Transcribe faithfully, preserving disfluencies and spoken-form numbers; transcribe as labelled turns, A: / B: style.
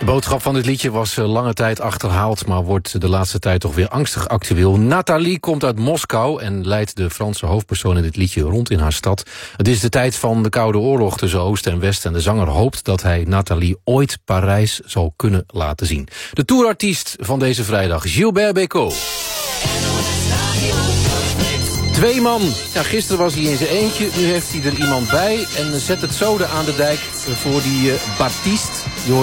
A: boodschap van dit liedje was lange tijd achterhaald, maar wordt de laatste tijd toch weer angstig actueel. Nathalie komt uit Moskou en leidt de Franse hoofdpersoon in dit liedje rond in haar stad. Het is de tijd van de Koude Oorlog tussen Oost en West en de zanger hoopt dat hij Nathalie ooit Parijs zal kunnen laten zien. De tourartiest van deze vrijdag, Gilbert Bécaud. Twee man. Ja, gisteren was hij in zijn eentje, nu heeft hij er iemand bij en zet het zoden aan de dijk voor die uh, Baptiste.